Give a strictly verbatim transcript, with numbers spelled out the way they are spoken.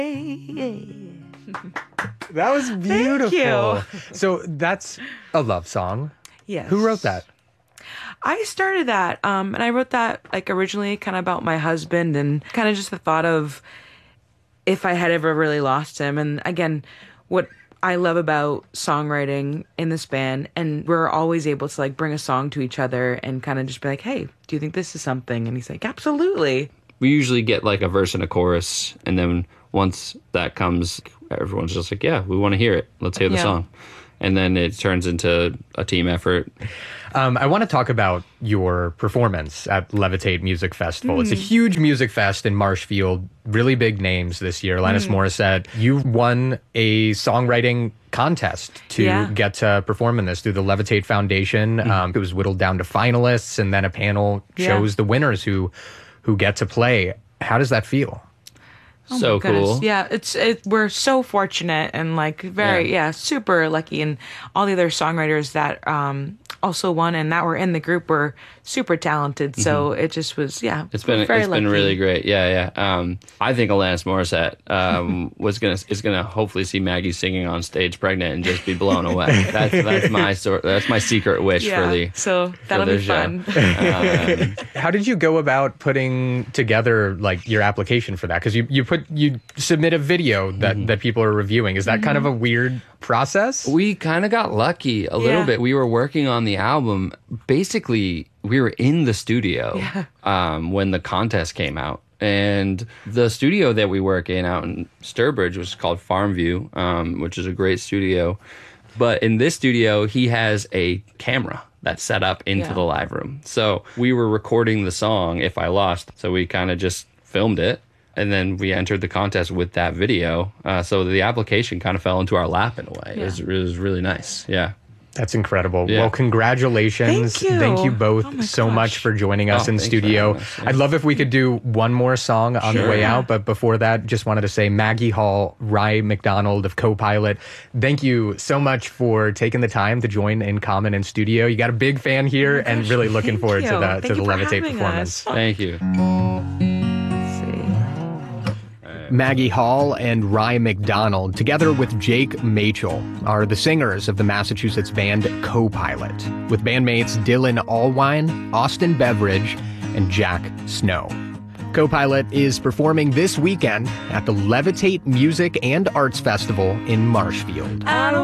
That was beautiful. Thank you. So that's a love song. Yes. Who wrote that? I started that, um, and I wrote that like originally kind of about my husband and kind of just the thought of if I had ever really lost him. And again, what I love about songwriting in this band, and we're always able to like bring a song to each other and kind of just be like, hey, do you think this is something? And he's like, absolutely. We usually get like a verse and a chorus, and then once that comes, everyone's just like, yeah, we want to hear it. Let's hear the Yeah. song. And then it turns into a team effort. Um, I want to talk about your performance at Levitate Music Festival. Mm. It's a huge music fest in Marshfield. Really big names this year. Alanis Mm. Morissette. You won a songwriting contest to Yeah. get to perform in this through the Levitate Foundation. Mm. Um, it was whittled down to finalists, and then a panel Yeah. chose the winners who who get to play. How does that feel? Oh so my goodness. cool. Yeah, it's it, we're so fortunate and like very Yeah. yeah. super lucky, and all the other songwriters that um also won and that were in the group were super talented. So it just was yeah. It's been very it's lucky. been really great. Yeah, yeah. Um, I think Alanis Morissette um, was gonna is gonna hopefully see Maggie singing on stage pregnant and just be blown away. That's that's my sort. That's my secret wish Yeah, for the. so that'll the be show. fun. Um, How did you go about putting together like your application for that? Because you, you put you submit a video that, Mm-hmm. that people are reviewing. Is that kind of a weird process? we kind of got lucky a little Yeah. bit. We were working on the album. Basically, we were in the studio Yeah. um, when the contest came out. And the studio that we work in out in Sturbridge was called Farmview, um, which is a great studio. But in this studio, he has a camera that's set up into Yeah. the live room. So we were recording the song, If I Lost. So we kind of just filmed it. And then we entered the contest with that video. Uh, so the application kind of fell into our lap in a way. It, was, it was really nice. Yeah. That's incredible. Yeah. Well, congratulations. Thank you. Thank you both Oh my so gosh. much for joining us Oh, in thanks for studio. having us, yeah. I'd love if we could do one more song on the Sure. way out. But before that, just wanted to say Maggie Hall, Rye McDonald of Co-Pilot, thank you so much for taking the time to join In Common in studio. You got a big fan here Oh my and gosh, really looking thank forward to you. the Thank to the you for Levitate having performance. us. Thank you. Let's see. Maggie Hall and Rye McDonald, together with Jake Machel, are the singers of the Massachusetts band Co-Pilot, with bandmates Dylan Allwine, Austin Beveridge, and Jack Snow. Co-Pilot is performing this weekend at the Levitate Music and Arts Festival in Marshfield. I don't